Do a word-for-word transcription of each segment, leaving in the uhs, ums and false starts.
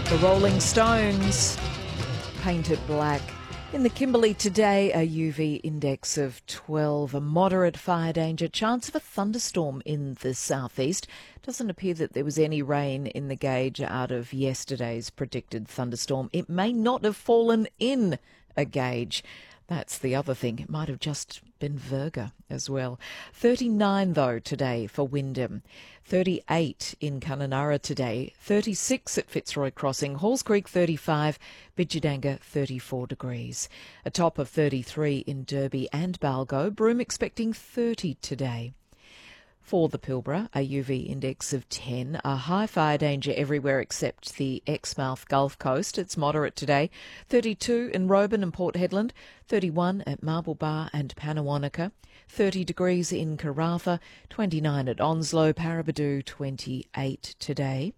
The Rolling Stones, Painted Black. In the Kimberley today, a U V index of twelve, a moderate fire danger, chance of a thunderstorm in the southeast. Doesn't appear that there was any rain in the gauge out of yesterday's predicted thunderstorm. It may not have fallen in a gauge. That's the other thing. It might have just been Virga as well. thirty-nine, though, today for Wyndham. thirty-eight in Kununurra today. thirty-six at Fitzroy Crossing. Halls Creek, thirty-five. Bidjadanga, thirty-four degrees. A top of thirty-three in Derby and Balgo. Broome expecting thirty today. For the Pilbara, a U V index of ten, a high fire danger everywhere except the Exmouth Gulf Coast. It's moderate today. thirty-two in Roebourne and Port Hedland, thirty-one at Marble Bar and Pannawonica, thirty degrees in Karratha, twenty-nine at Onslow, Paraburdoo twenty-eight today,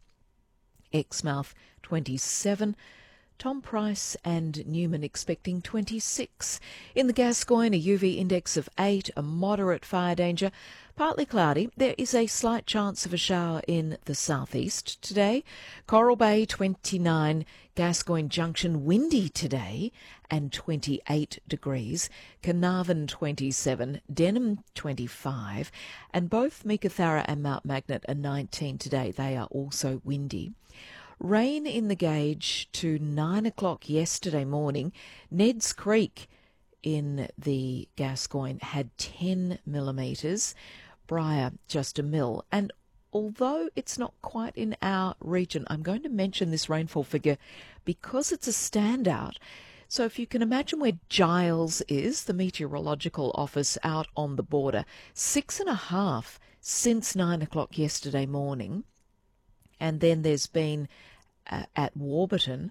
Exmouth twenty-seven, Tom Price and Newman expecting twenty-six. In the Gascoyne, a U V index of eight, a moderate fire danger. Partly cloudy. There is a slight chance of a shower in the southeast today. Coral Bay, twenty-nine. Gascoyne Junction, windy today and twenty-eight degrees. Carnarvon, twenty-seven. Denham, twenty-five. And both Meekatharra and Mount Magnet are nineteen today. They are also windy. Rain in the gauge to nine o'clock yesterday morning. Ned's Creek in the Gascoyne had ten millimetres. Briar, just a mil. And although it's not quite in our region, I'm going to mention this rainfall figure because it's a standout. So if you can imagine where Giles is, the meteorological office out on the border, six and a half since nine o'clock yesterday morning. And then there's been uh, at Warburton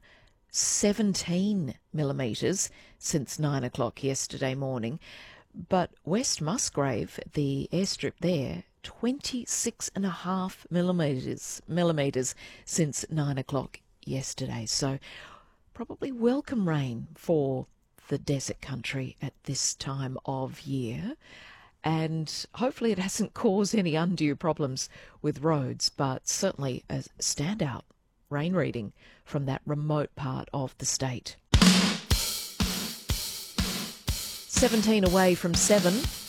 seventeen millimetres since nine o'clock yesterday morning. But West Musgrave, the airstrip there, twenty-six and a half millimetres, millimetres since nine o'clock yesterday. So probably welcome rain for the desert country at this time of year. And hopefully it hasn't caused any undue problems with roads, but certainly a standout rain reading from that remote part of the state. seventeen away from seven.